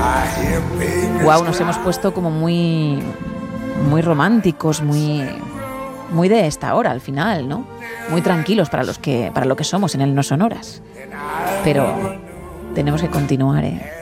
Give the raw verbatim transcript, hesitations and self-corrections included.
Wow, nos hemos puesto como muy, muy románticos, muy, muy de esta hora al final, ¿no? Muy tranquilos para los que, para lo que somos en el No Sonoras. Pero tenemos que continuar, ¿eh?